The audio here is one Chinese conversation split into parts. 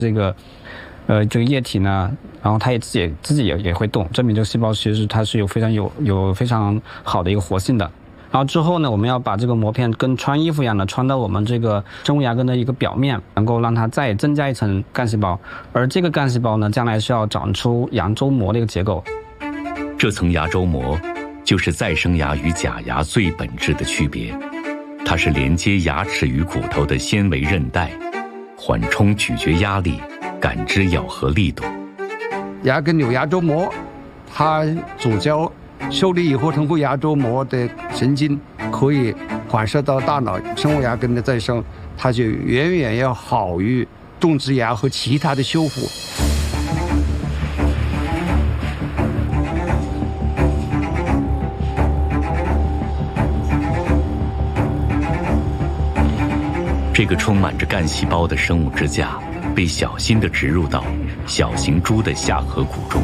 这个液体呢，然后它也自己也会动，证明这个细胞其实它是有非常好的一个活性的。然后之后呢，我们要把这个膜片跟穿衣服一样的穿到我们这个生物牙根的一个表面，能够让它再增加一层干细胞。而这个干细胞呢，将来是要长出牙周膜的一个结构。 这层牙周膜就是再生牙与假牙最本质的区别，它是连接牙齿与骨头的纤维韧带，缓冲咀嚼压力，感知咬合力度。 牙根有牙周膜，它主胶受力以后，通过牙周膜的神经可以反射到大脑，生物牙根的再生，它就远远要好于种植牙和其他的修复。 这个充满着干细胞的生物支架被小心地植入到小型猪的下颌骨中。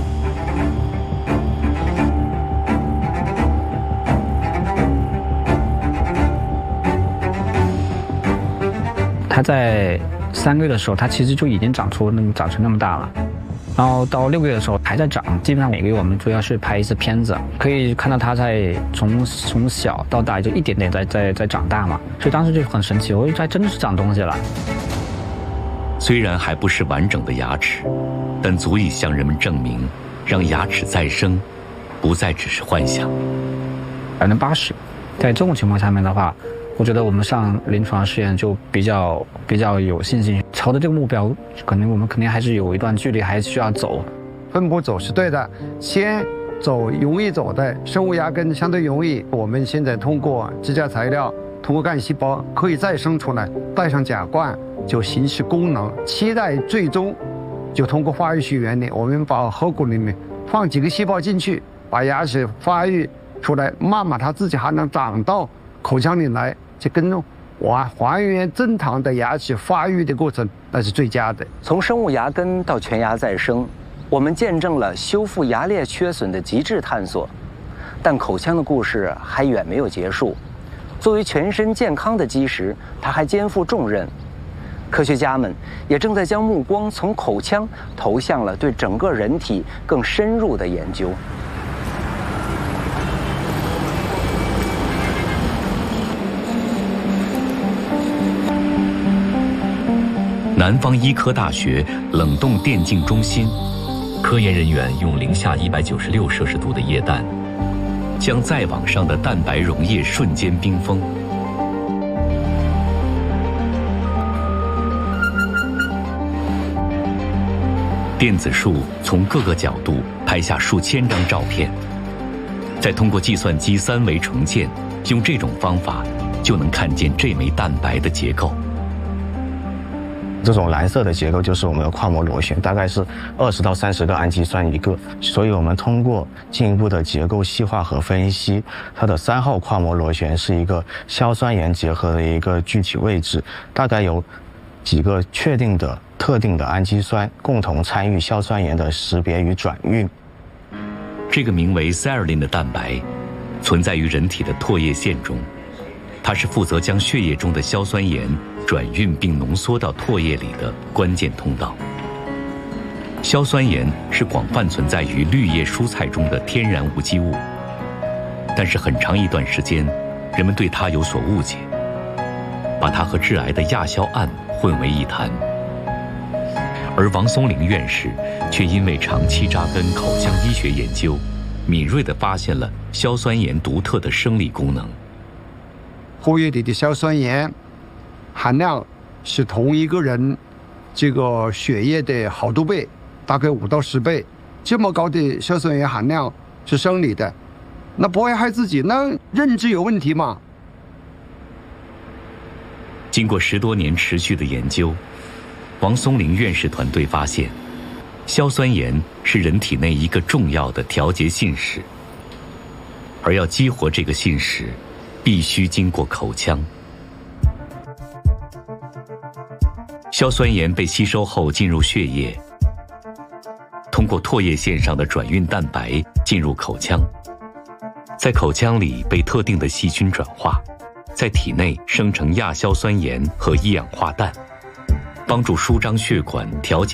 它在3个月的时候，它其实就已经长成那么大了。然后到6个月的时候还在长，基本上每个月我们主要是拍一次片子，可以看到它在从小到大就一点点在长大嘛，所以当时就很神奇，我还真的是长东西了。 虽然还不是完整的牙齿，但足以向人们证明，让牙齿再生不再只是幻想。 80%，在这种情况下面的话，我觉得我们上临床试验就比较有信心，朝着这个目标，我们肯定还是有一段距离还需要走。 分步走是对的，先走容易走的生物牙根相对容易，我们现在通过支架材料，通过干细胞可以再生出来，带上假冠就行使功能，期待最终就通过发育学原理，我们把颌骨里面放几个细胞进去，把牙齿发育出来，慢慢它自己还能长到口腔里来，就跟还原正常的牙齿发育的过程，那是最佳的。 从生物牙根到全牙再生，我们见证了修复牙列缺损的极致探索。但口腔的故事还远没有结束。作为全身健康的基石，它还肩负重任。科学家们也正在将目光从口腔投向了对整个人体更深入的研究。 南方医科大学冷冻电镜中心，科研人员用零下196摄氏度的液氮，将再往上的蛋白溶液瞬间冰封。电子束从各个角度拍下数千张照片，再通过计算机3维重建，用这种方法就能看见这枚蛋白的结构。 这种蓝色的结构就是我们的跨膜螺旋，大概是20到30个氨基酸一个，所以我们通过进一步的结构细化和分析，它的3号跨膜螺旋是一个硝酸盐结合的一个具体位置，大概有几个确定的特定的氨基酸共同参与硝酸盐的识别与转运。 这个名为 Seralin 的蛋白存在于人体的唾液腺中，它是负责将血液中的硝酸盐转运并浓缩到唾液里的关键通道。硝酸盐是广泛存在于绿叶蔬菜中的天然无机物，但是很长一段时间，人们对它有所误解，把它和致癌的亚硝胺混为一谈。而王松龄院士却因为长期扎根口腔医学研究，敏锐地发现了硝酸盐独特的生理功能。 唾液里的硝酸盐含量是同一个人这个血液的好多倍，大概5到10倍。这么高的硝酸盐含量是生理的，那不会害自己，那认知有问题吗？ 经过10多年持续的研究，王松龄院士团队发现，硝酸盐是人体内一个重要的调节信使，而要激活这个信使，必须经过口腔。硝酸盐被吸收后进入血液，通过唾液腺上的转运蛋白进入口腔，在口腔里被特定的细菌转化，在体内生成亚硝酸盐和一氧化氮，帮助舒张血管，调节